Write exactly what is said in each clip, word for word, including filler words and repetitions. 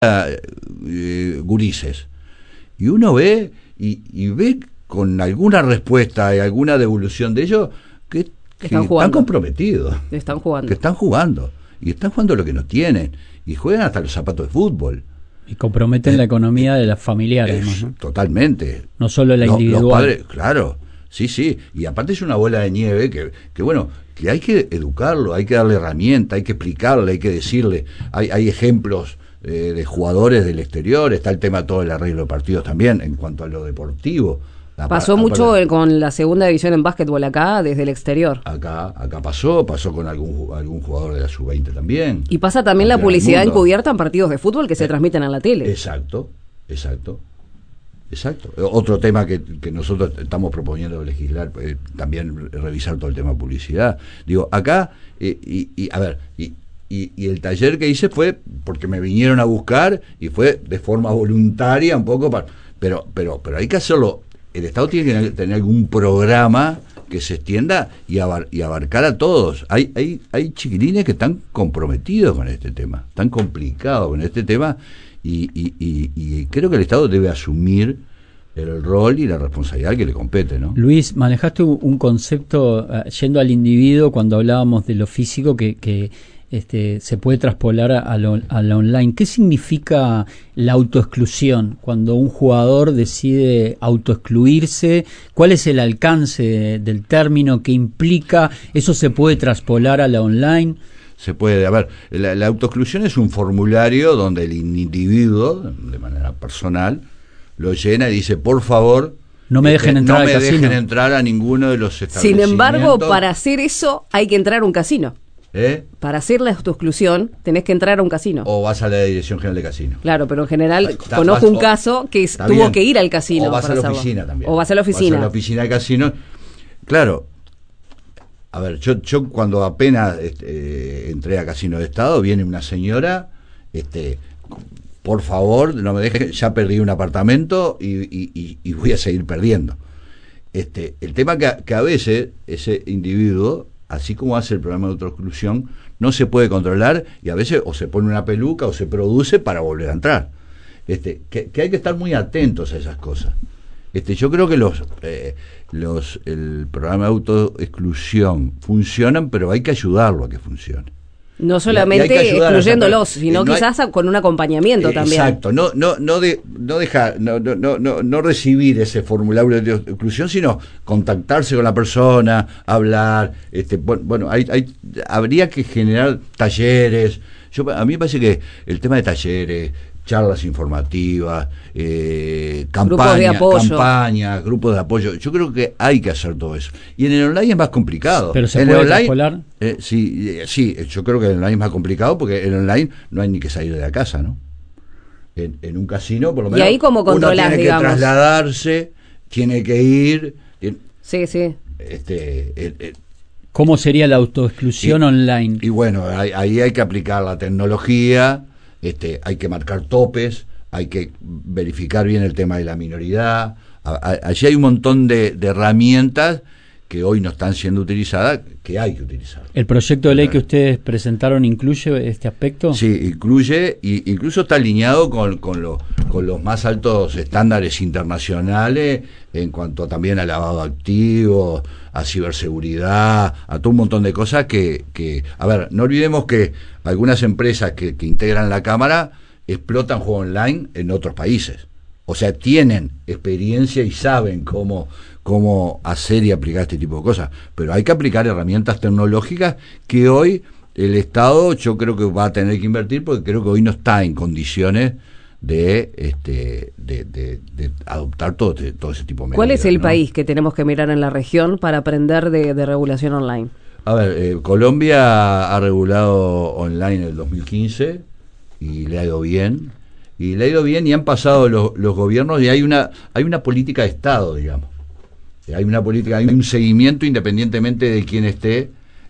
eh, gurises. Y uno ve y, y ve con alguna respuesta y alguna devolución de ellos que, que están, están comprometidos. Están jugando. Que están jugando. Y están jugando lo que no tienen. Y juegan hasta los zapatos de fútbol. Y comprometen eh, la economía de las familiares. Es, ¿no? Totalmente. No solo la Lo, individual. Los padres, claro. Sí, sí. Y aparte es una bola de nieve que, que bueno, que hay que educarlo, hay que darle herramientas, hay que explicarle, hay que decirle. Hay, hay ejemplos eh, de jugadores del exterior. Está el tema todo el arreglo de partidos también en cuanto a lo deportivo. Pasó aparte, mucho con la segunda división en básquetbol acá, desde el exterior. Acá acá pasó, pasó con algún algún jugador de la sub veinte también. Y pasa también la publicidad encubierta en partidos de fútbol que se eh, transmiten en la tele. Exacto, exacto, exacto. Otro tema que, que nosotros estamos proponiendo legislar, eh, también revisar todo el tema de publicidad. Digo, acá, eh, y, y a ver, y, y, y el taller que hice fue porque me vinieron a buscar y fue de forma voluntaria un poco, para, pero, pero, pero hay que hacerlo. El Estado tiene que tener algún programa que se extienda y, abar, y abarcar a todos. Hay, hay, hay chiquilines que están comprometidos con este tema, están complicados con este tema, y, y, y, y creo que el Estado debe asumir el rol y la responsabilidad que le compete, ¿no? Luis, manejaste un concepto uh, yendo al individuo cuando hablábamos de lo físico que, que este, se puede traspolar a lo, a la online. ¿Qué significa la autoexclusión cuando un jugador decide autoexcluirse? ¿Cuál es el alcance de, del término? ¿Qué implica? ¿Eso se puede traspolar a la online? Se puede, a ver, la, la autoexclusión es un formulario donde el individuo, de manera personal, lo llena y dice, por favor, no me dejen entrar no me al dejen casino. entrar a ninguno de los establecimientos. Sin embargo, para hacer eso hay que entrar a un casino. ¿Eh? Para hacer la autoexclusión tenés que entrar a un casino. O vas a la Dirección General de Casino. Claro, pero en general está, conozco vas, un caso que es, tuvo bien. que ir al casino. O vas para a la hacerlo. oficina también. O vas a la oficina. Vas a la oficina de casino. Claro. A ver, yo, yo cuando apenas este, entré a Casino de Estado, viene una señora, este, por favor, no me deje, ya perdí un apartamento y, y, y, y voy a seguir perdiendo. Este, el tema que, que a veces ese individuo, así como hace el programa de autoexclusión, no se puede controlar y a veces o se pone una peluca o se produce para volver a entrar. Este, que, que hay que estar muy atentos a esas cosas. Este, yo creo que los, eh, los el programa de autoexclusión funcionan, pero hay que ayudarlo a que funcione. No solamente excluyéndolos, sino no quizás hay, con un acompañamiento eh, también. Exacto, no, no, no de, no dejar, no, no, no, no recibir ese formulario de exclusión, sino contactarse con la persona, hablar, este, bueno, bueno hay, hay, habría que generar talleres. Yo, a mí me parece que el tema de talleres, charlas informativas, eh, campañas, grupos de apoyo. campañas, grupos de apoyo. Yo creo que hay que hacer todo eso. Y en el online es más complicado. Pero se en puede el online, traspolar. Eh, sí, eh, sí, yo creo que en el online es más complicado porque en el online no hay ni que salir de la casa, ¿no? En, en un casino, por lo menos, ¿y ahí cómo controlás, uno tiene digamos? que trasladarse, tiene que ir. Tiene, sí, sí. Este, el, el, ¿Cómo sería la autoexclusión y, online? Y bueno, ahí, ahí hay que aplicar la tecnología. Este, hay que marcar topes, hay que verificar bien el tema de la minoridad. A, a, allí hay un montón de, de herramientas que hoy no están siendo utilizadas, que hay que utilizar. ¿El proyecto de ley que ustedes presentaron incluye este aspecto? Sí, incluye, y incluso está alineado con, con, lo, con los más altos estándares internacionales en cuanto también a lavado de activos, a ciberseguridad, a todo un montón de cosas que, que a ver, no olvidemos que algunas empresas que, que integran la Cámara explotan juego online en otros países. O sea, tienen experiencia y saben cómo, cómo hacer y aplicar este tipo de cosas. Pero hay que aplicar herramientas tecnológicas que hoy el Estado yo creo que va a tener que invertir porque creo que hoy no está en condiciones de este de, de, de adoptar todo, de, todo ese tipo de medidas. ¿Cuál es el ¿no? país que tenemos que mirar en la región para aprender de, de regulación online? A ver, eh, Colombia ha regulado online en el dos mil quince y le ha ido bien. Y le ha ido bien y han pasado los, los gobiernos y hay una hay una política de Estado, digamos. Hay una política, hay un seguimiento independientemente de quién esté.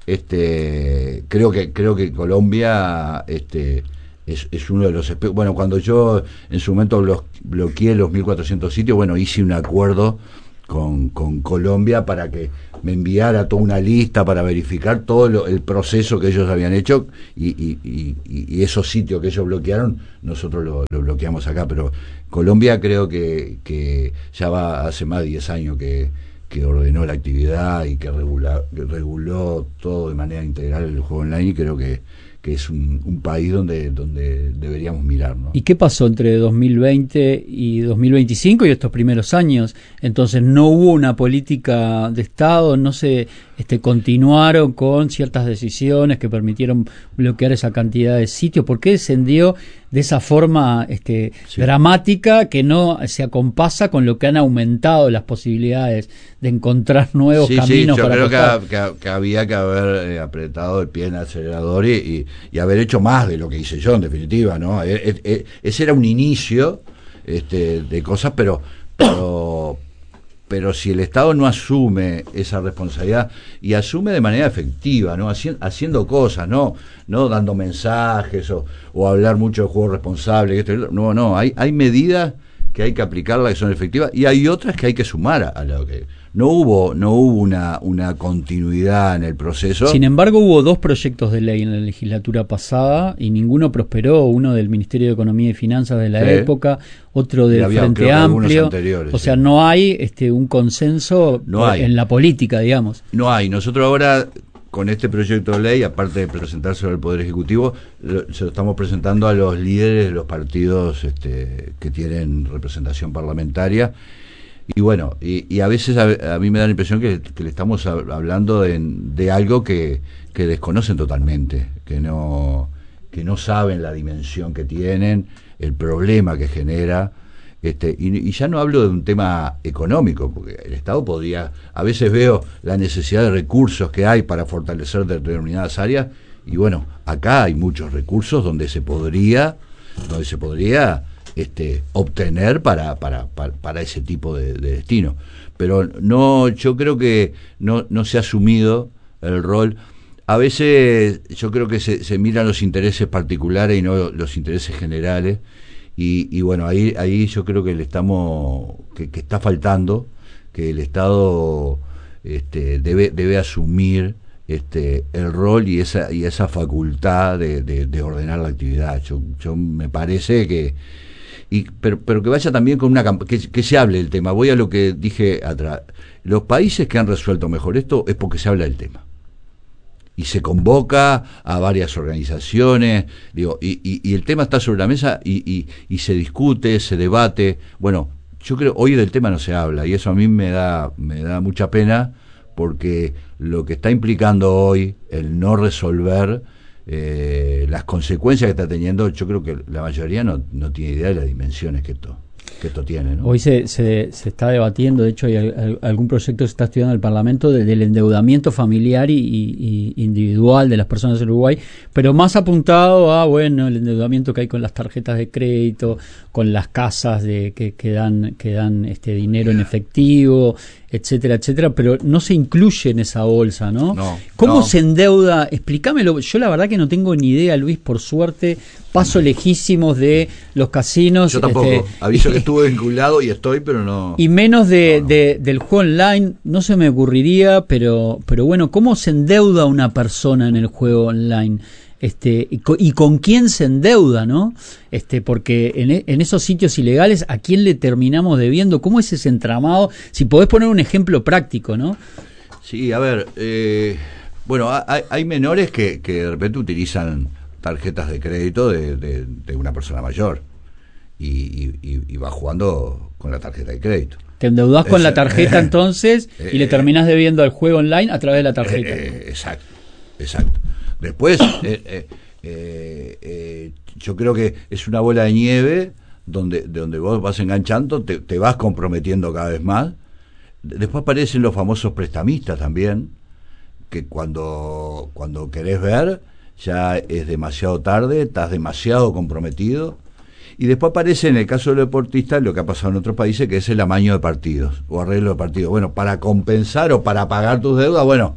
Este, creo que creo que Colombia este es, es uno de los, bueno, cuando yo en su momento blo, bloqueé los mil cuatrocientos sitios, bueno, hice un acuerdo con, con Colombia para que me enviara toda una lista para verificar todo lo, el proceso que ellos habían hecho y, y, y, y esos sitios que ellos bloquearon, nosotros lo, lo bloqueamos acá, pero Colombia creo que, que ya va hace más de diez años que, que ordenó la actividad y que, regula, que reguló todo de manera integral el juego online, y creo que que es un, un país donde donde deberíamos mirar, ¿no? ¿Y qué pasó entre dos mil veinte y dos mil veinticinco y estos primeros años? Entonces, ¿no hubo una política de Estado? ¿No se este, continuaron con ciertas decisiones que permitieron bloquear esa cantidad de sitios? ¿Por qué descendió de esa forma este, sí. dramática que no se acompasa con lo que han aumentado las posibilidades de encontrar nuevos sí, caminos sí, yo para creo apostar? que, que, que había que haber eh, apretado el pie en el acelerador y, y, y haber hecho más de lo que hice yo, en definitiva, ¿no? E, e, e, ese era un inicio este, de cosas, pero, pero pero si el Estado no asume esa responsabilidad y asume de manera efectiva, ¿no? Haci- haciendo cosas, no no dando mensajes o, o hablar mucho de juego responsable, esto, no, no, hay hay medidas que hay que aplicarlas que son efectivas y hay otras que hay que sumar a, a lo que no hubo no hubo una una continuidad en el proceso. Sin embargo, hubo dos proyectos de ley en la legislatura pasada y ninguno prosperó, uno del Ministerio de Economía y Finanzas de la sí. época, otro del había, Frente Amplio. O sea, sí. no hay este un consenso no hay. en la política, digamos. No hay. Nosotros ahora con este proyecto de ley, aparte de presentárselo al Poder Ejecutivo, lo, se lo estamos presentando a los líderes de los partidos este, que tienen representación parlamentaria. Y bueno, y, y a veces a, a mí me da la impresión que, que le estamos a, hablando de, de algo que, que desconocen totalmente, que no, que no saben la dimensión que tienen, el problema que genera. Este, y, y ya no hablo de un tema económico, porque el Estado podría, a veces veo la necesidad de recursos que hay para fortalecer determinadas áreas, y bueno, acá hay muchos recursos donde se podría, donde se podría este, obtener para, para, para, para ese tipo de, de destino. Pero no, yo creo que no, no se ha asumido el rol. A veces yo creo que se, se miran los intereses particulares y no los intereses generales. Y, y bueno, ahí ahí yo creo que le estamos que, que está faltando, que el Estado este, debe debe asumir este el rol y esa y esa facultad de, de, de ordenar la actividad. Yo yo me parece que y pero pero que vaya también con una que, que se hable del tema. Voy a lo que dije atrás. Los países que han resuelto mejor esto es porque se habla del tema. Y se convoca a varias organizaciones, digo, y, y, y el tema está sobre la mesa y, y, y se discute, se debate. Bueno, yo creo hoy del tema no se habla y eso a mí me da me da mucha pena, porque lo que está implicando hoy el no resolver eh, las consecuencias que está teniendo, yo creo que la mayoría no, no tiene idea de las dimensiones que esto que esto tiene, ¿no? Hoy se, se, se está debatiendo, de hecho hay al, algún proyecto que se está estudiando en el Parlamento de, del endeudamiento familiar y, y, y individual de las personas en Uruguay, pero más apuntado a, bueno, el endeudamiento que hay con las tarjetas de crédito, con las casas de que, que dan, que dan este dinero en efectivo, etcétera, etcétera, pero no se incluye en esa bolsa, ¿no? no ¿Cómo no. se endeuda? Explícamelo. Yo la verdad que no tengo ni idea, Luis, por suerte paso lejísimos de los casinos. Yo tampoco, este, aviso que estuve vinculado y estoy, pero no. Y menos de, no, no. de del juego online, no se me ocurriría, pero pero bueno, ¿cómo se endeuda una persona en el juego online? Este, y, co- y con quién se endeuda, ¿no? Este, porque en, e- en esos sitios ilegales, ¿a quién le terminamos debiendo? ¿Cómo es ese entramado? Si podés poner un ejemplo práctico, ¿no? Sí, a ver, eh, bueno, hay, hay menores que, que de repente utilizan tarjetas de crédito de, de, de una persona mayor y, y, y va jugando con la tarjeta de crédito. Te endeudás con es, la tarjeta eh, entonces eh, y le terminás debiendo al juego online a través de la tarjeta. Eh, eh, exacto, exacto. Después, eh, eh, eh, eh, yo creo que es una bola de nieve donde, de donde vos vas enganchando, te, te vas comprometiendo cada vez más. Después aparecen los famosos prestamistas también, que cuando, cuando querés ver, ya es demasiado tarde, estás demasiado comprometido. Y después aparece, en el caso de los deportistas, lo que ha pasado en otros países, que es el amaño de partidos, o arreglo de partidos. Bueno, para compensar o para pagar tus deudas, bueno,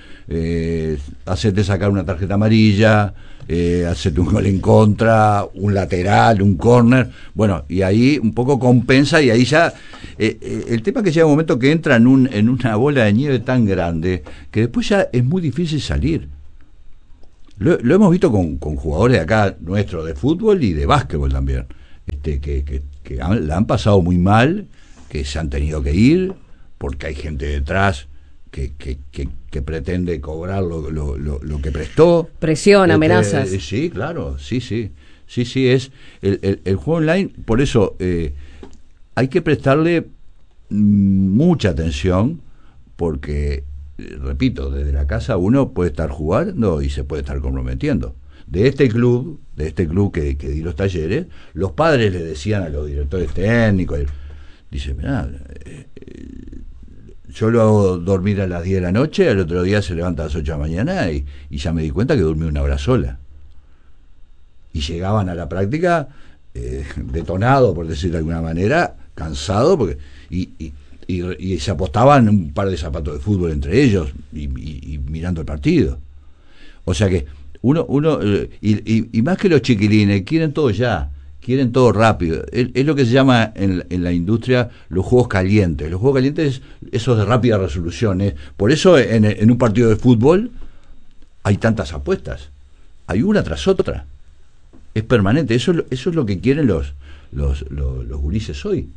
eh, hacerte sacar una tarjeta amarilla, eh, hacerte un gol en contra, un lateral, un córner, bueno, y ahí un poco compensa y ahí ya eh, eh, el tema es que llega un momento que entra en, un, en una bola de nieve tan grande que después ya es muy difícil salir. Lo, lo hemos visto con, con jugadores de acá nuestros de fútbol y de básquetbol también, este, que, que, que han, la han pasado muy mal, que se han tenido que ir porque hay gente detrás que, que, que, que pretende cobrar lo, lo, lo, lo que prestó. Presión, amenazas. Eh, sí, claro, sí, sí. Sí, sí, es el, el, el juego online, por eso eh, hay que prestarle mucha atención, porque, eh, repito, desde la casa uno puede estar jugando y se puede estar comprometiendo. De este club, de este club que, que di los talleres, los padres le decían a los directores técnicos, dice, mirá, eh, eh, yo lo hago dormir a las diez de la noche, al otro día se levanta a las ocho de la mañana y, y ya me di cuenta que durmió una hora sola. Y llegaban a la práctica eh, detonado, por decirlo de alguna manera, cansado, porque y, y, y, y se apostaban un par de zapatos de fútbol entre ellos y, y, y mirando el partido. O sea que uno, uno eh, y, y, y más que los chiquilines, quieren todo ya, quieren todo rápido. Es, es lo que se llama en, en la industria los juegos calientes. Los juegos calientes, esos de rápida resolución. ¿eh? Por eso en, en un partido de fútbol hay tantas apuestas. Hay una tras otra. Es permanente, eso, eso es lo que quieren los, los, los, los gurises hoy.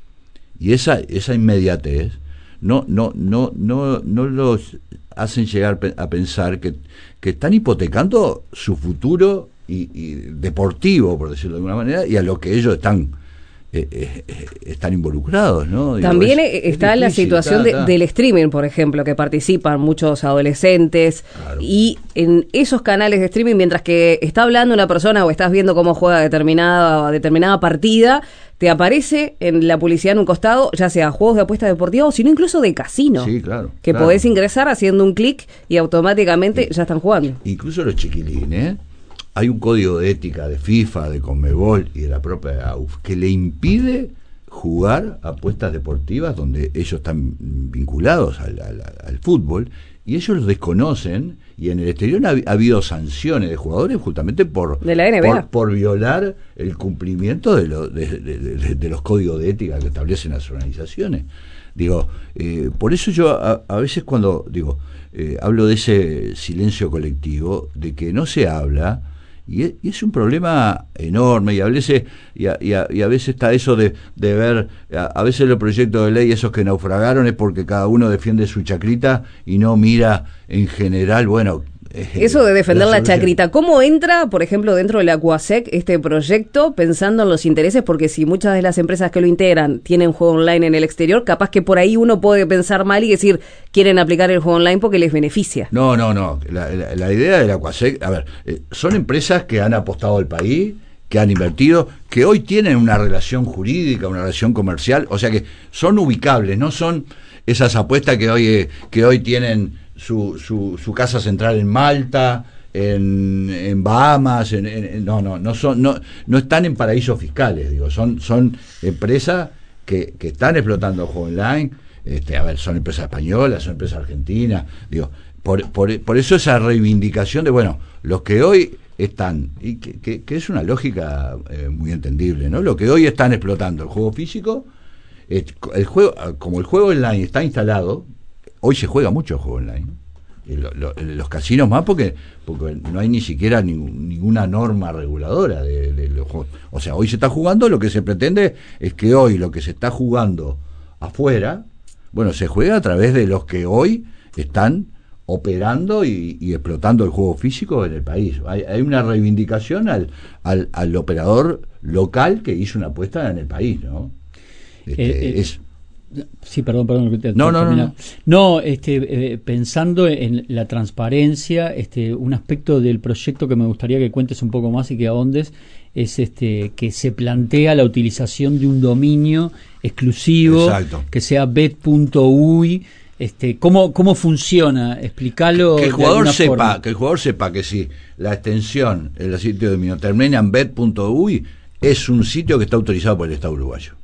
Y esa, esa inmediatez no, no, no, no, no los hacen llegar a pensar que, que están hipotecando su futuro y, y deportivo, por decirlo de alguna manera, y a lo que ellos están eh, eh, están involucrados, ¿no? Digo, También es, está es la difícil, situación está, de, está. del streaming, por ejemplo, que participan muchos adolescentes, claro. Y en esos canales de streaming, mientras que está hablando una persona o estás viendo cómo juega determinada determinada partida, te aparece en la publicidad en un costado, ya sea juegos de apuestas deportivas o sino incluso de casino. Sí, claro. Que claro. podés ingresar haciendo un clic y automáticamente sí. ya están jugando. Incluso los chiquilines, hay un código de ética de FIFA, de Conmebol y de la propia A U F que le impide jugar apuestas deportivas donde ellos están vinculados al, al, al fútbol, y ellos los desconocen, y en el exterior ha, ha habido sanciones de jugadores justamente por, de la N B A. por, por violar el cumplimiento de, lo, de, de, de, de los códigos de ética que establecen las organizaciones. Digo, eh, por eso yo a, a veces cuando digo eh, hablo de ese silencio colectivo, de que no se habla, y es, y es un problema enorme, y a veces y a, y a, y a veces está eso de, de ver a, a veces los proyectos de ley esos que naufragaron es porque cada uno defiende su chacrita y no mira en general, bueno, eso de defender la, la chacrita, ¿cómo entra, por ejemplo, dentro de la CUASEC este proyecto pensando en los intereses? Porque si muchas de las empresas que lo integran tienen juego online en el exterior, capaz que por ahí uno puede pensar mal y decir, quieren aplicar el juego online porque les beneficia. No, no, no. La, la, la idea de la CUASEC, a ver, eh, son empresas que han apostado al país, que han invertido, que hoy tienen una relación jurídica, una relación comercial, o sea que son ubicables, no son esas apuestas que hoy, eh, que hoy tienen Su, su, su casa central en Malta, en, en Bahamas, en, en, no, no, no son, no, no están en paraísos fiscales, digo, son, son empresas que, que están explotando el juego online, este, a ver, son empresas españolas, son empresas argentinas, digo, por, por, por eso esa reivindicación de, bueno, los que hoy están, y que, que, que es una lógica eh, muy entendible, ¿no? Los que hoy están explotando el juego físico, eh, el juego, como el juego online está instalado. Hoy se juega mucho el juego online, y lo, lo, los casinos más porque porque no hay ni siquiera ningún, ninguna norma reguladora de, de los juegos. O sea, hoy se está jugando, lo que se pretende es que hoy lo que se está jugando afuera, bueno, se juega a través de los que hoy están operando y, y explotando el juego físico en el país. Hay, hay una reivindicación al, al, al operador local que hizo una apuesta en el país, ¿no? Este, eh, eh. es Sí, perdón, perdón. Te, no, no, no, no. No, este, eh, pensando en la transparencia, este, un aspecto del proyecto que me gustaría que cuentes un poco más y que ahondes es este que se plantea la utilización de un dominio exclusivo. Exacto. Que sea bet punto uy. Este, ¿cómo, ¿Cómo funciona? Explícalo. Que el jugador sepa, forma. que el jugador sepa que si la extensión, el sitio de dominio termina en bet punto uy, es un sitio que está autorizado por el Estado uruguayo.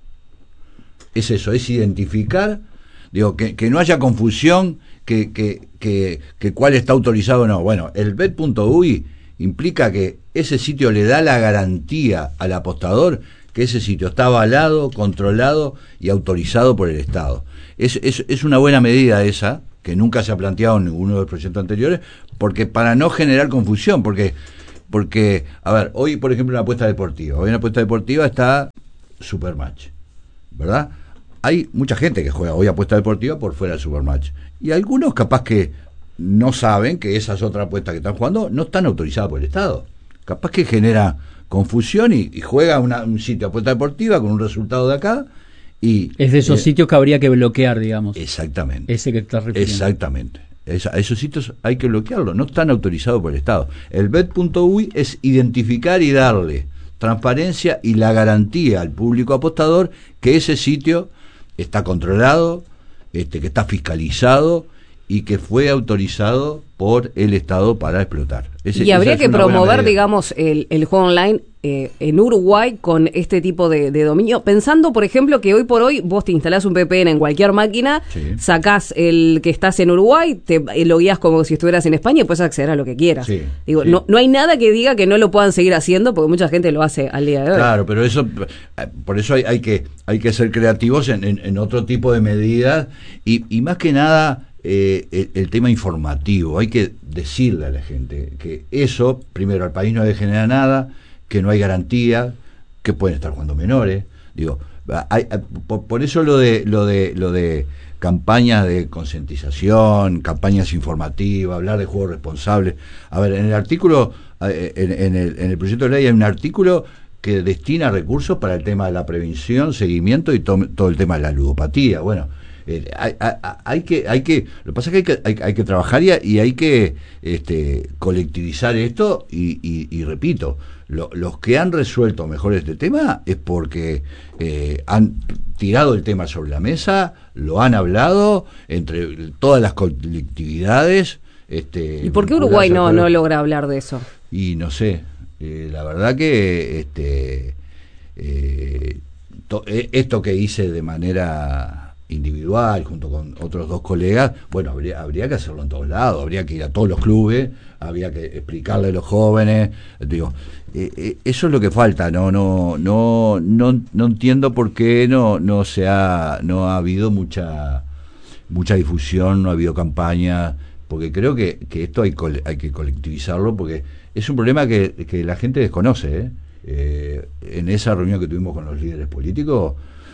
Es eso, es identificar, digo, que, que no haya confusión, que, que, que, que cuál está autorizado o no. Bueno, el bet punto uy implica que ese sitio le da la garantía al apostador que ese sitio está avalado, controlado y autorizado por el Estado. Es, es, es una buena medida esa, que nunca se ha planteado en ninguno de los proyectos anteriores, porque para no generar confusión, porque, porque a ver, hoy por ejemplo una apuesta deportiva, hoy una apuesta deportiva está Supermatch, ¿verdad? Hay mucha gente que juega hoy apuesta deportiva por fuera del Supermatch, y algunos capaz que no saben que esas otras apuestas que están jugando no están autorizadas por el Estado, capaz que genera confusión y, y juega una, un sitio de apuesta deportiva con un resultado de acá. Y, es de esos eh, sitios que habría que bloquear, digamos. Exactamente. Ese que estás refiriendo. Exactamente. Esa, esos sitios hay que bloquearlos, no están autorizados por el Estado. El bet punto u i es identificar y darle transparencia y la garantía al público apostador que ese sitio está controlado, este, que está fiscalizado y que fue autorizado por el Estado para explotar. Ese, y habría que promover, digamos, el, el juego online eh, en Uruguay con este tipo de, de dominio, pensando, por ejemplo, que hoy por hoy vos te instalás un V P N en cualquier máquina, sí. sacás el que estás en Uruguay, te lo guías como si estuvieras en España y puedes acceder a lo que quieras. Sí, Digo, sí. No, no hay nada que diga que no lo puedan seguir haciendo, porque mucha gente lo hace al día de hoy. Claro, pero eso, por eso hay, hay que hay que ser creativos en, en, en otro tipo de medidas y, y más que nada Eh, el, el tema informativo. Hay que decirle a la gente que eso, primero, al país no le genera nada, que no hay garantía, que pueden estar jugando menores. Digo, hay, hay, por, por eso lo de lo de lo de campañas de concientización, campañas informativas, hablar de juegos responsables. A ver, en el artículo, en, en, el, en el proyecto de ley hay un artículo que destina recursos para el tema de la prevención, seguimiento y to, todo el tema de la ludopatía. Bueno, Eh, hay, hay, hay que hay que lo que pasa es que hay que, hay, hay que trabajar y, y hay que este, colectivizar esto y, y, y repito, lo, los que han resuelto mejor este tema es porque eh, han tirado el tema sobre la mesa, lo han hablado entre todas las colectividades. Este, ¿Y por qué Uruguay no, no logra hablar de eso? Y no sé, eh, la verdad que este eh, to, eh, esto que hice de manera individual, junto con otros dos colegas, bueno, habría, habría que hacerlo en todos lados, habría que ir a todos los clubes, habría que explicarle a los jóvenes, digo, eh, eh, eso es lo que falta, no, no, no, no, no entiendo por qué no, no se ha, no ha habido mucha, mucha difusión, no ha habido campaña, porque creo que, que esto hay, hay que colectivizarlo, porque es un problema que, que la gente desconoce, ¿eh? Eh, en esa reunión que tuvimos con los líderes políticos,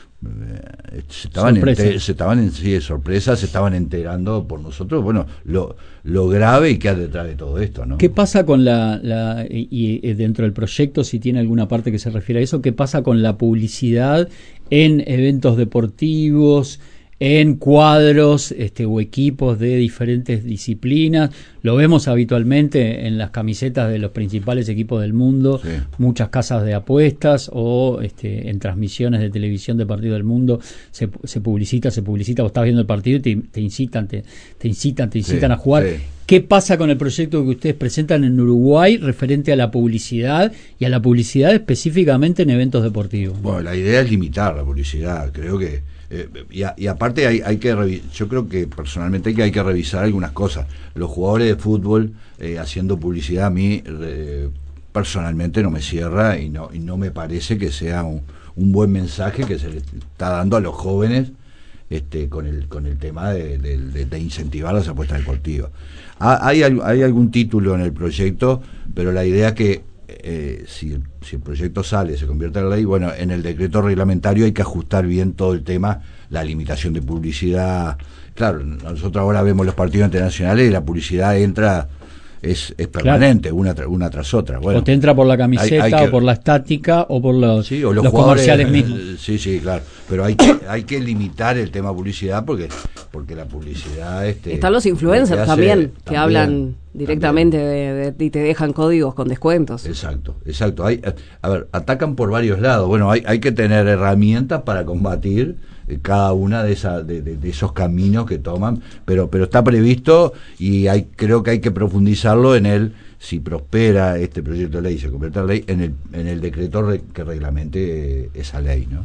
se estaban enter, se estaban en sí de sorpresa, se estaban enterando por nosotros, bueno, lo, lo grave y que hay detrás de todo esto, ¿no? ¿Qué pasa con la, la y, y dentro del proyecto, si tiene alguna parte que se refiere a eso, qué pasa con la publicidad en eventos deportivos, en cuadros este, o equipos de diferentes disciplinas? Lo vemos habitualmente en las camisetas de los principales equipos del mundo, sí. Muchas casas de apuestas o este, en transmisiones de televisión de partido del mundo se, se publicita, se publicita, vos estás viendo el partido y te, te incitan, te, te incitan, te incitan sí, a jugar. Sí. ¿Qué pasa con el proyecto que ustedes presentan en Uruguay referente a la publicidad y a la publicidad específicamente en eventos deportivos? Bueno, la idea es limitar la publicidad, creo que Eh, y, a, y aparte hay, hay que revi- yo creo que personalmente hay que, hay que revisar algunas cosas. Los jugadores de fútbol eh, haciendo publicidad a mí eh, personalmente no me cierra y no y no me parece que sea un, un buen mensaje que se le está dando a los jóvenes este con el con el tema de, de, de, de incentivar las apuestas deportivas. Ha, hay, hay algún título en el proyecto, pero la idea es que Eh, si, si el proyecto sale, se convierte en ley, bueno, en el decreto reglamentario hay que ajustar bien todo el tema, la limitación de publicidad. Claro, nosotros ahora vemos los partidos internacionales y la publicidad entra, es, es permanente, claro. una, tra- una tras otra. Bueno, o te entra por la camiseta, hay, hay que, o por la estática, o por los, sí, o los, los comerciales mismos. Sí, sí, claro. Pero hay que, hay que limitar el tema publicidad porque porque la publicidad... Este, Están los influencers hace, también, que también, hablan directamente de, de, y te dejan códigos con descuentos. Exacto, exacto. Hay, a ver, atacan por varios lados. Bueno, hay, hay que tener herramientas para combatir cada una de, esa, de, de, de esos caminos que toman, pero pero está previsto y hay creo que hay que profundizarlo en el, si prospera este proyecto de ley y se convierte en ley, en el en el decreto re, que reglamente esa ley, ¿no?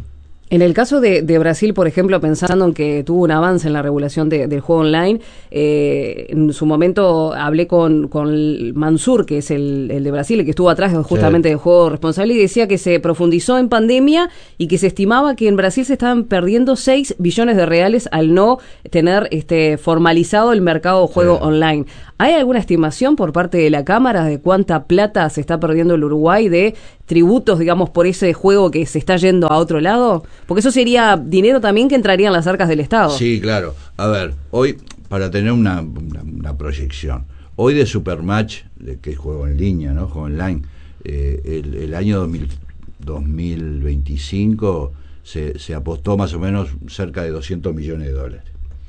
En el caso de, de Brasil, por ejemplo, pensando en que tuvo un avance en la regulación de, del juego online, eh, en su momento hablé con, con Mansur, que es el, el de Brasil, el que estuvo atrás justamente sí. del juego responsable, y decía que se profundizó en pandemia y que se estimaba que en Brasil se estaban perdiendo seis billones de reales al no tener este formalizado el mercado de juego sí. online. ¿Hay alguna estimación por parte de la Cámara de cuánta plata se está perdiendo el Uruguay de tributos, digamos, por ese juego que se está yendo a otro lado? Porque eso sería dinero también que entraría en las arcas del Estado. Sí, claro. A ver, hoy, para tener una, una, una proyección, hoy de Supermatch, de que es juego en línea, ¿no? Juego online, eh, el, el año dos mil veinticinco se, se apostó más o menos cerca de doscientos millones de dólares.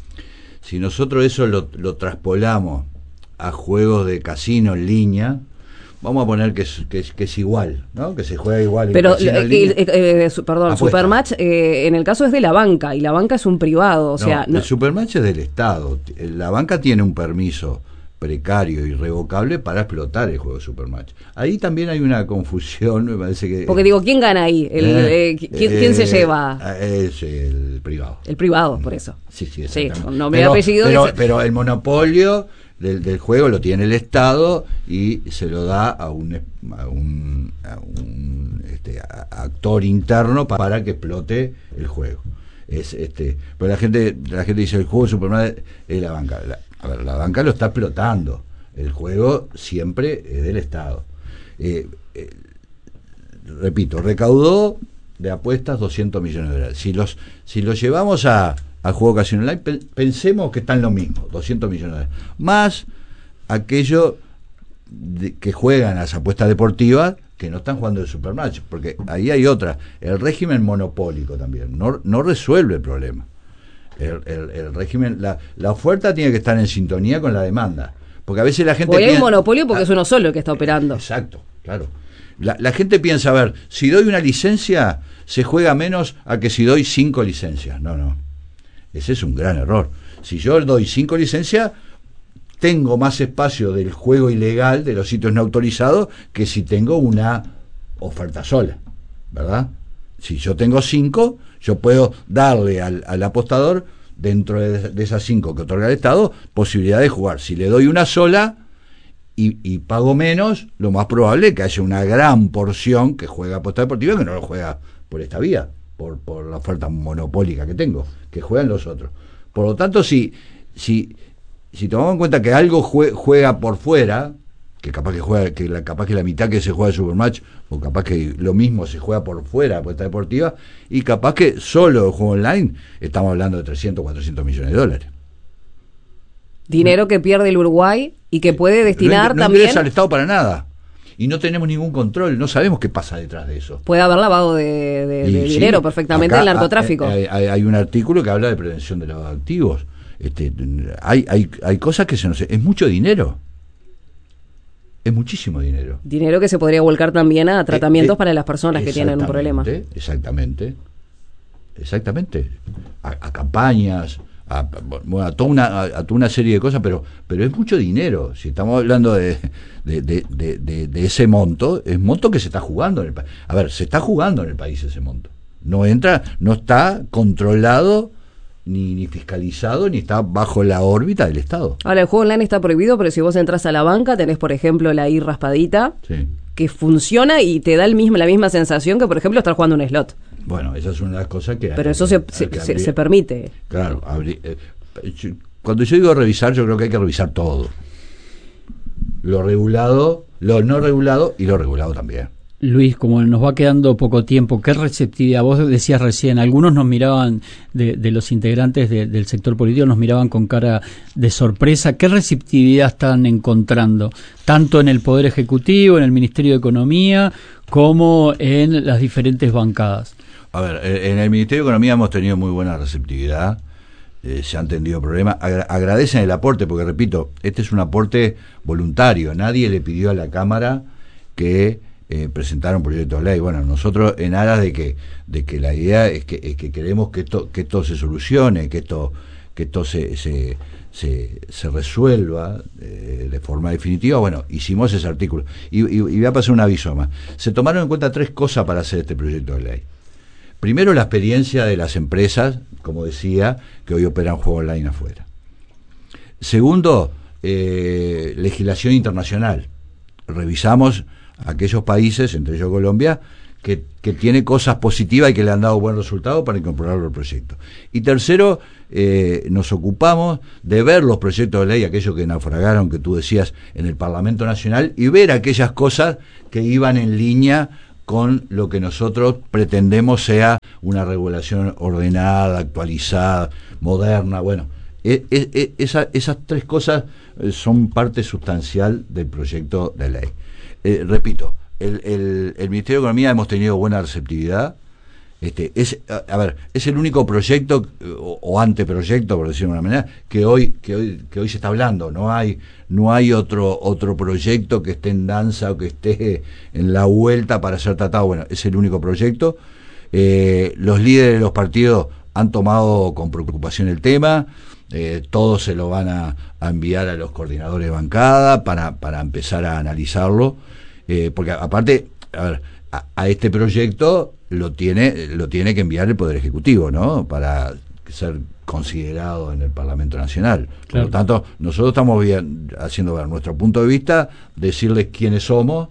Si nosotros eso lo, lo traspolamos a juegos de casino en línea, vamos a poner que es, que es, que es igual, ¿no? Que se juega igual en pero casino eh, en línea. Eh, eh, su, perdón, Apuesta. Supermatch eh, en el caso es de la banca, y la banca es un privado, o no, sea... No. El Supermatch es del Estado. La banca tiene un permiso precario, irrevocable, para explotar el juego de Supermatch. Ahí también hay una confusión, me parece que... Porque digo, ¿quién gana ahí? El, eh, eh, ¿quién, eh, ¿Quién se lleva? Es el privado. El privado, por eso. Sí, sí, sí, exactamente. no me pero, apellido pero, se... pero el monopolio del, del juego lo tiene el Estado y se lo da a un, a un, a un este, a actor interno para que explote el juego. Es este, pero la gente la gente dice el juego de Superman es la banca. La, a ver, la banca lo está explotando. El juego siempre es del Estado. Eh, eh, repito, recaudó de apuestas doscientos millones de dólares. Si los si los llevamos a al juego casino online, pe pensemos que están lo mismo, doscientos millones de dólares, más aquellos que juegan a las apuestas deportivas que no están jugando el Supermatch, porque ahí hay otra, el régimen monopólico también, no, no resuelve el problema. El, el, el régimen, la, la oferta tiene que estar en sintonía con la demanda, porque a veces la gente... Porque hay un monopolio porque ah, es uno solo el que está operando. Exacto, claro. La, la gente piensa, a ver, si doy una licencia, se juega menos a que si doy cinco licencias. No, no. Ese es un gran error. Si yo doy cinco licencias, tengo más espacio del juego ilegal, de los sitios no autorizados, que si tengo una oferta sola, ¿verdad? Si yo tengo cinco, yo puedo darle al, al apostador, dentro de, de esas cinco que otorga el Estado, posibilidad de jugar. Si le doy una sola y, y pago menos, lo más probable es que haya una gran porción que juega apuesta deportiva que no lo juega por esta vía, por, por la oferta monopólica que tengo, que juegan los otros. Por lo tanto, si, si, si tomamos en cuenta que algo jue, juega por fuera, que capaz que juega, que la, capaz que la mitad que se juega de Supermatch, o capaz que lo mismo se juega por fuera, apuesta deportiva, y capaz que solo el juego online, estamos hablando de trescientos, cuatrocientos millones de dólares. Dinero que pierde el Uruguay y que puede destinar no, no también... ingresa al Estado para nada. Y no tenemos ningún control, no sabemos qué pasa detrás de eso. Puede haber lavado de, de, de sí, dinero perfectamente el narcotráfico. Hay, hay, hay un artículo que habla de prevención de lavado de activos. Este, hay, hay, hay cosas que se nos... Es mucho dinero. Es muchísimo dinero. Dinero que se podría volcar también a tratamientos eh, eh, para las personas que tienen un problema. Exactamente. Exactamente. A, a campañas... A, bueno, a, toda una, a, a toda una serie de cosas, pero pero es mucho dinero. Si estamos hablando de, de, de, de, de, de ese monto, es monto que se está jugando en el país. A ver, se está jugando en el país ese monto. No entra, no está controlado, ni, ni fiscalizado, ni está bajo la órbita del Estado. Ahora, el juego online está prohibido, pero si vos entras a la banca, tenés, por ejemplo, la I raspadita, sí, que funciona y te da el mismo, la misma sensación que, por ejemplo, estar jugando un slot. Bueno, esa es una de las cosas que... Pero hay, eso se, se, se, se permite. Claro, abrir, eh, cuando yo digo revisar, yo creo que hay que revisar todo. Lo regulado, lo no regulado y lo regulado también. Luis, como nos va quedando poco tiempo, ¿qué receptividad? Vos decías recién, algunos nos miraban, de, de los integrantes de, del sector político, nos miraban con cara de sorpresa. ¿Qué receptividad están encontrando? Tanto en el Poder Ejecutivo, en el Ministerio de Economía, como en las diferentes bancadas. A ver, en el Ministerio de Economía hemos tenido muy buena receptividad, eh, se han tenido problemas, Agra agradecen el aporte, porque repito, este es un aporte voluntario, nadie le pidió a la Cámara que eh, presentara un proyecto de ley. Bueno, nosotros en aras de que de que la idea es que, es que queremos que esto que esto se solucione, que esto que esto se se, se, se resuelva eh, de forma definitiva, bueno, hicimos ese artículo. Y, y, y voy a pasar un aviso más. Se tomaron en cuenta tres cosas para hacer este proyecto de ley. primero la experiencia de las empresas, como decía, que hoy operan juego online afuera. Segundo, eh, legislación internacional. Revisamos aquellos países, entre ellos Colombia, que, que tiene cosas positivas y que le han dado buen resultado para incorporarlo al proyecto. Y tercero, eh, nos ocupamos de ver los proyectos de ley, aquellos que naufragaron, que tú decías, en el Parlamento Nacional, y ver aquellas cosas que iban en línea con lo que nosotros pretendemos sea una regulación ordenada, actualizada, moderna. Bueno, e, e, esa, esas tres cosas son parte sustancial del proyecto de ley. Eh, repito, el, el, el Ministerio de Economía hemos tenido buena receptividad. Este, es, a, a ver, es el único proyecto o, o anteproyecto, por decirlo de una manera, que hoy, que hoy, que hoy se está hablando. No hay, no hay otro, otro proyecto que esté en danza o que esté en la vuelta para ser tratado. Bueno, es el único proyecto. Eh, los líderes de los partidos han tomado con preocupación el tema. Eh, todos se lo van a, a enviar a los coordinadores de bancada para, para empezar a analizarlo. Eh, porque aparte, a ver, a, a este proyecto lo tiene lo tiene que enviar el Poder Ejecutivo, ¿no? Para ser considerado en el Parlamento Nacional. Claro. Por lo tanto, nosotros estamos bien, haciendo ver nuestro punto de vista, decirles quiénes somos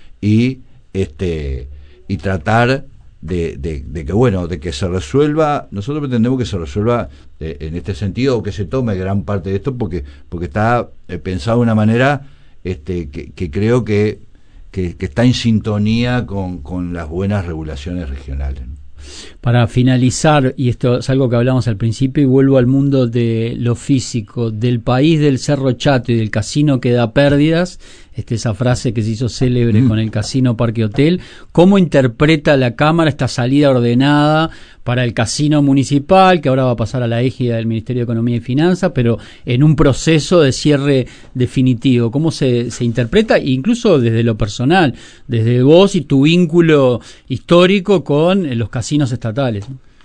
y este y tratar de, de, de que bueno, de que se resuelva. Nosotros pretendemos que se resuelva eh, en este sentido, o que se tome gran parte de esto, porque porque está eh, pensado de una manera este que, que creo que Que, que está en sintonía con, con las buenas regulaciones regionales. Para finalizar, y esto es algo que hablamos al principio, y vuelvo al mundo de lo físico, del país del Cerro Chato y del casino que da pérdidas, este, esa frase que se hizo célebre mm. con el Casino Parque Hotel, ¿cómo interpreta la Cámara esta salida ordenada para el casino municipal, que ahora va a pasar a la égida del Ministerio de Economía y Finanzas, pero en un proceso de cierre definitivo? ¿Cómo se, se interpreta? Incluso desde lo personal, desde vos y tu vínculo histórico con los casinos estatales.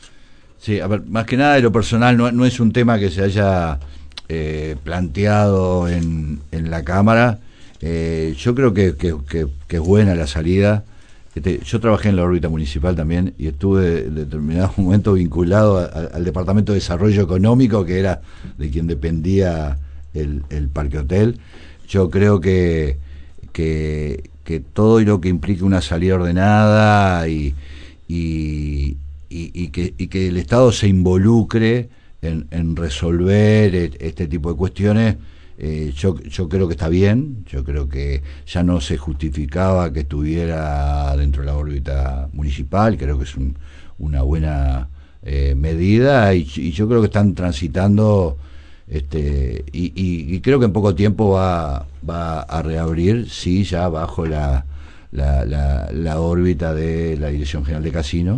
Sí, a ver, más que nada de lo personal, no, no es un tema que se haya eh, planteado en, en la Cámara. Eh, yo creo que, que, que, que es buena la salida. Este, yo trabajé en la órbita municipal también y estuve en determinado momento vinculado a, a, al Departamento de Desarrollo Económico, que era de quien dependía el, el Parque Hotel. Yo creo que, que, que todo lo que implique una salida ordenada y, y, y, y, que, y que el Estado se involucre en, en resolver este tipo de cuestiones, Eh, yo, yo creo que está bien. Yo creo que ya no se justificaba que estuviera dentro de la órbita municipal. Creo que es un, una buena eh, medida y, y yo creo que están transitando este y, y, y creo que en poco tiempo va, va a reabrir, sí, ya bajo la, la, la, la órbita de la Dirección General de Casino.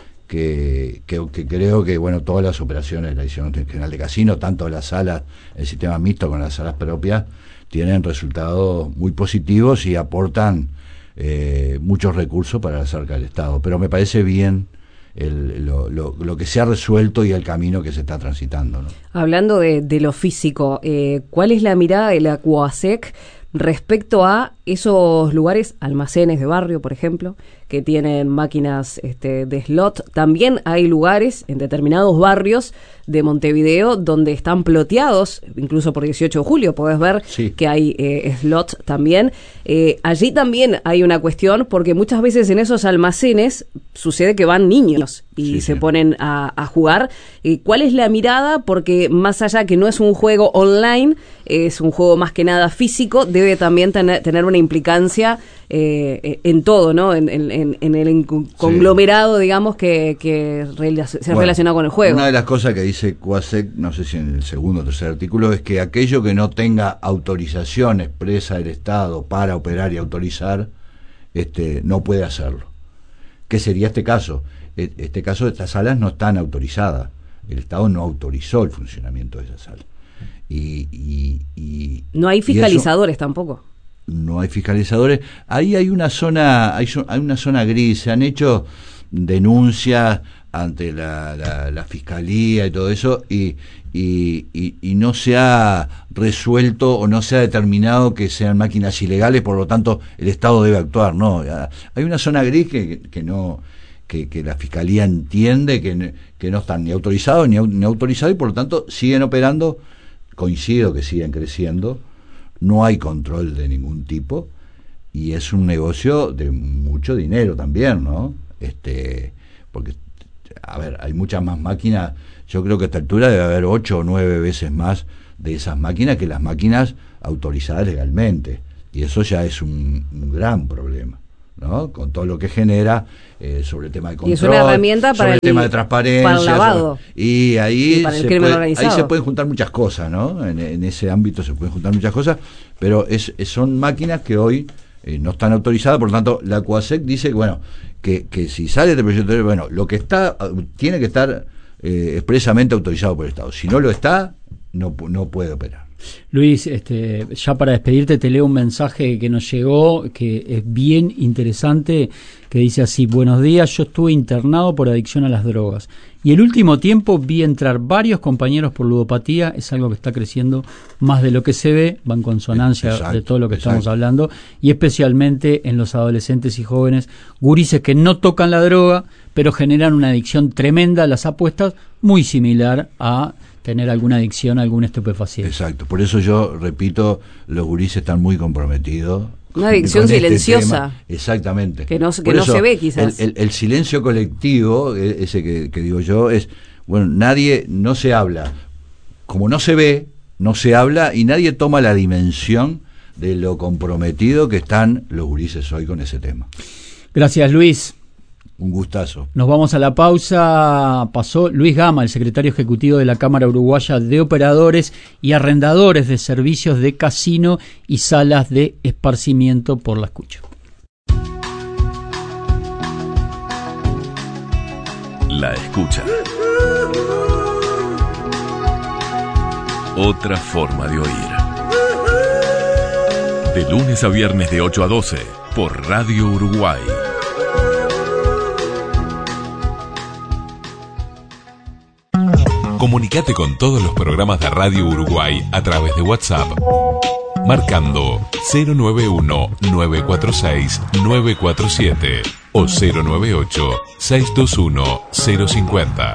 Que, que, que creo que bueno, todas las operaciones de la Dirección General de Casino, tanto las salas, el sistema mixto con las salas propias, tienen resultados muy positivos y aportan eh, muchos recursos para la cerca del Estado. Pero me parece bien el, lo, lo, lo que se ha resuelto y el camino que se está transitando, ¿no? Hablando de, de lo físico, eh, ¿cuál es la mirada de la CUASEC respecto a esos lugares, almacenes de barrio, por ejemplo, que tienen máquinas este, de slot? También hay lugares en determinados barrios de Montevideo donde están ploteados, incluso por dieciocho de julio, podés ver sí. que hay eh, slot también. Eh, allí también hay una cuestión, porque muchas veces en esos almacenes sucede que van niños y sí, se sí. ponen a, a jugar. Eh, ¿Cuál es la mirada? Porque más allá que no es un juego online, es un juego más que nada físico, debe también tener, tener una implicancia eh, en todo, ¿no? En, en, en el conglomerado, sí. digamos, que, que se bueno, relaciona con el juego. Una de las cosas que dice CUASEC, no sé si en el segundo o tercer artículo, es que aquello que no tenga autorización expresa del Estado para operar y autorizar, este, no puede hacerlo. ¿Qué sería este caso? Este caso, estas salas no están autorizadas. El Estado no autorizó el funcionamiento de esas salas. Y, y, y no hay fiscalizadores tampoco. No hay fiscalizadores. Ahí hay una zona, hay, hay una zona gris. Se han hecho denuncias ante la, la, la fiscalía y todo eso, y, y, y, y no se ha resuelto o no se ha determinado que sean máquinas ilegales, por lo tanto el Estado debe actuar. No, hay una zona gris que, que no que, que la Fiscalía entiende que, que no están ni autorizados ni, ni autorizados y por lo tanto siguen operando. Coincido que siguen creciendo, no hay control de ningún tipo y es un negocio de mucho dinero también, ¿no? Este, porque, a ver, hay muchas más máquinas, yo creo que a esta altura debe haber ocho o nueve veces más de esas máquinas que las máquinas autorizadas legalmente, y eso ya es un, un gran problema, ¿no? Con todo lo que genera eh, sobre el tema de control, y es una herramienta para sobre el, el tema de transparencia, para el lavado, sobre, y ahí y para el se crimen puede, organizado. ahí se pueden juntar muchas cosas, ¿no? En, en ese ámbito se pueden juntar muchas cosas, pero es, es son máquinas que hoy eh, no están autorizadas, por lo tanto la COASEC dice que bueno, que, que si sale de proyecto de ley, bueno, lo que está tiene que estar eh, expresamente autorizado por el Estado, si no lo está, no, no puede operar. Luis, este, ya para despedirte te leo un mensaje que nos llegó que es bien interesante, que dice así: buenos días, yo estuve internado por adicción a las drogas y el último tiempo vi entrar varios compañeros por ludopatía, es algo que está creciendo más de lo que se ve, va en consonancia exacto, de todo lo que exacto. estamos hablando, y especialmente en los adolescentes y jóvenes, gurises que no tocan la droga, pero generan una adicción tremenda a las apuestas, muy similar a tener alguna adicción a algún estupefaciente. Exacto, por eso yo repito, los gurises están muy comprometidos. Una adicción silenciosa. Este Exactamente. Que no, que no se ve quizás. El, el, el silencio colectivo, ese que, que digo yo, es, bueno, nadie, no se habla. Como no se ve, no se habla y nadie toma la dimensión de lo comprometido que están los gurises hoy con ese tema. Gracias, Luis. Un gustazo. Nos vamos a la pausa. Pasó Luis Gama, el secretario ejecutivo de la Cámara Uruguaya de Operadores y Arrendadores de Servicios de Casino y Salas de Esparcimiento, por la escucha. La escucha. Otra forma de oír. De lunes a viernes de ocho a doce por Radio Uruguay. Comunicate con todos los programas de Radio Uruguay a través de WhatsApp, marcando cero nueve uno, nueve cuatro seis, nueve cuatro siete o cero nueve ocho, seis dos uno, cero cinco cero.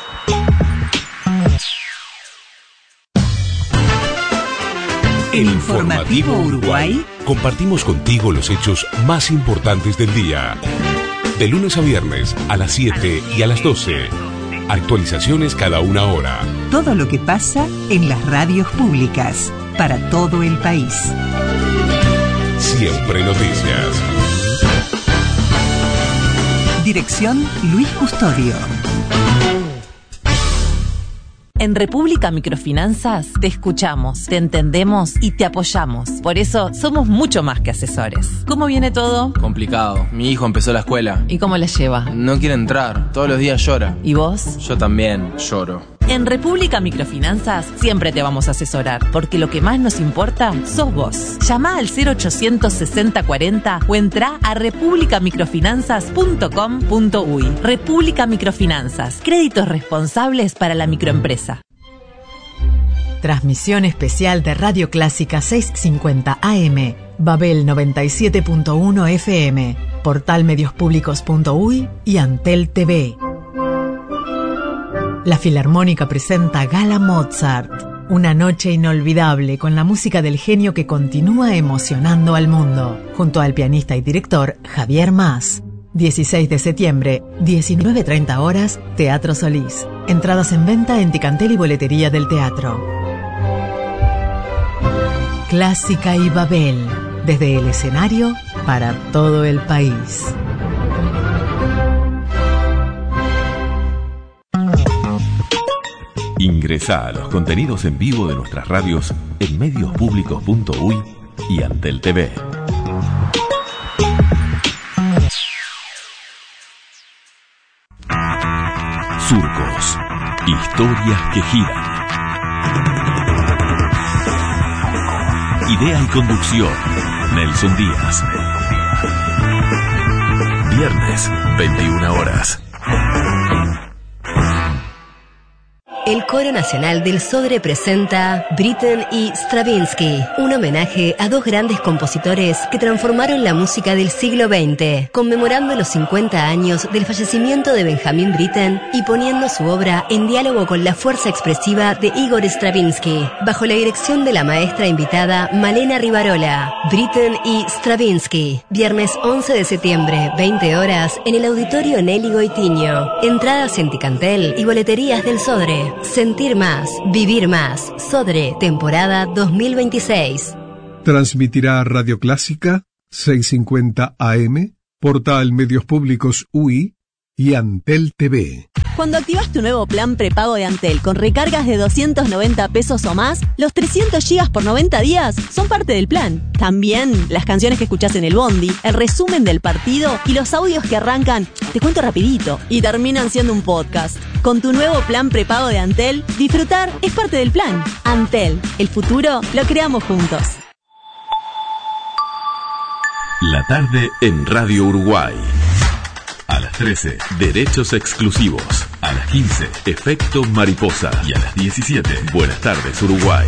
El Informativo Uruguay. Compartimos contigo los hechos más importantes del día. De lunes a viernes a las siete y a las doce. Actualizaciones cada una hora. Todo lo que pasa en las radios públicas para todo el país. Siempre noticias. Dirección Luis Custodio. En República Microfinanzas te escuchamos, te entendemos y te apoyamos. Por eso somos mucho más que asesores. ¿Cómo viene todo? Complicado. Mi hijo empezó la escuela. ¿Y cómo la lleva? No quiere entrar. Todos los días llora. ¿Y vos? Yo también lloro. En República Microfinanzas siempre te vamos a asesorar, porque lo que más nos importa sos vos. Llama al cero ochocientos sesenta cuarenta o entra a república microfinanzas punto com punto uy. República Microfinanzas, créditos responsables para la microempresa. Transmisión especial de Radio Clásica seiscientos cincuenta A M, Babel noventa y siete punto uno F M, portal medios públicos punto uy y Antel T V. La Filarmónica presenta Gala Mozart, una noche inolvidable con la música del genio que continúa emocionando al mundo, junto al pianista y director Javier Mas. dieciséis de septiembre, diecinueve treinta horas, Teatro Solís. Entradas en venta en Ticantel y boletería del teatro. Clásica y Babel, desde el escenario para todo el país. Ingresá a los contenidos en vivo de nuestras radios en medios públicos punto uy y Antel T V. Surcos. Historias que giran. Idea y conducción, Nelson Díaz. Viernes, veintiuna horas. el Coro Nacional del Sodre presenta Britten y Stravinsky, un homenaje a dos grandes compositores que transformaron la música del siglo veinte, conmemorando los cincuenta años del fallecimiento de Benjamin Britten y poniendo su obra en diálogo con la fuerza expresiva de Igor Stravinsky, bajo la dirección de la maestra invitada Malena Rivarola. Britten y Stravinsky, viernes once de septiembre, veinte horas, en el Auditorio Nelly Goitiño. Entradas en Ticantel y boleterías del Sodre. Sentir más, vivir más. Sodre, temporada dos mil veintiséis. Transmitirá Radio Clásica, seiscientos cincuenta A M, Portal Medios Públicos U I y Antel T V. Cuando activas tu nuevo plan prepago de Antel con recargas de doscientos noventa pesos o más, los trescientos gigas por noventa días son parte del plan. También las canciones que escuchás en el bondi, el resumen del partido y los audios que arrancan, te cuento rapidito, y terminan siendo un podcast. Con tu nuevo plan prepago de Antel, disfrutar es parte del plan. Antel, el futuro lo creamos juntos. La tarde en Radio Uruguay. A las trece, Derechos Exclusivos. A las quince, Efecto Mariposa. Y a las diecisiete, Buenas tardes Uruguay.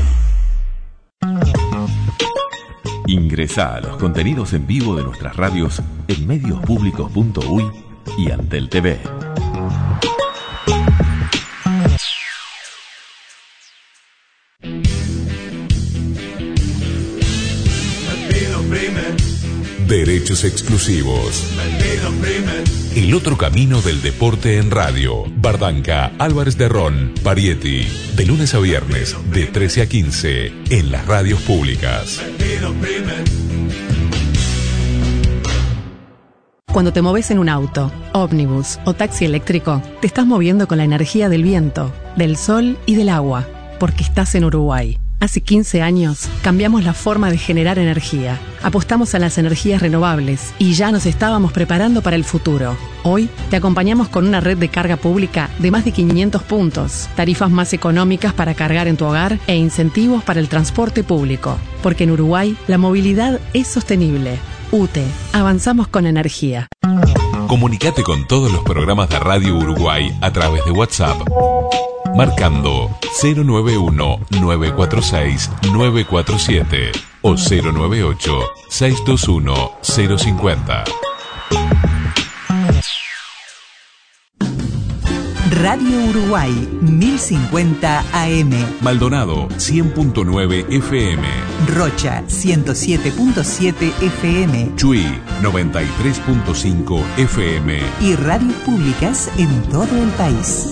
Ingresá a los contenidos en vivo de nuestras radios en medios públicos punto uy y Antel T V. Derechos Exclusivos. El otro camino del deporte en radio. Bardanca, Álvarez de Ron, Parietti. De lunes a viernes, de trece a quince, en las radios públicas. Cuando te moves en un auto, ómnibus o taxi eléctrico, te estás moviendo con la energía del viento, del sol y del agua, porque estás en Uruguay. Hace quince años cambiamos la forma de generar energía. Apostamos a las energías renovables y ya nos estábamos preparando para el futuro. Hoy te acompañamos con una red de carga pública de más de quinientos puntos, tarifas más económicas para cargar en tu hogar e incentivos para el transporte público. Porque en Uruguay la movilidad es sostenible. U T E, avanzamos con energía. Comunicate con todos los programas de Radio Uruguay a través de WhatsApp. Marcando cero nueve uno, nueve cuatro seis, nueve cuatro siete o cero nueve ocho, seis dos uno, cero cinco cero. Radio Uruguay, mil cincuenta A M. Maldonado, cien punto nueve F M. Rocha, ciento siete punto siete F M. Chuy, noventa y tres punto cinco F M. Y radios públicas en todo el país.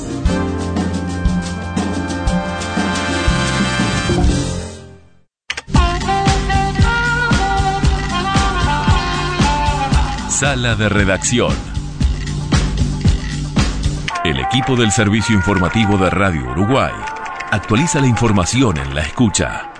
Sala de redacción. El equipo del Servicio Informativo de Radio Uruguay actualiza la información en la escucha.